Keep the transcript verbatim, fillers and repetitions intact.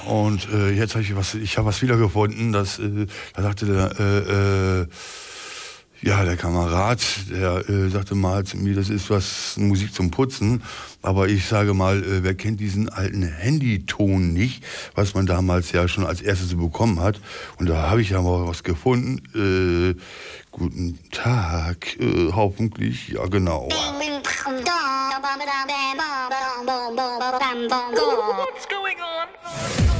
Und äh, jetzt habe ich was, ich habe was wiedergefunden, das, äh, da sagte der, äh, äh, ja, der Kamerad, der äh, sagte mal zu mir, das ist was Musik zum Putzen. Aber ich sage mal, äh, wer kennt diesen alten Handyton nicht, was man damals ja schon als erstes so bekommen hat. Und da habe ich ja mal was gefunden. Äh, guten Tag, äh, hoffentlich, ja genau. What's going on?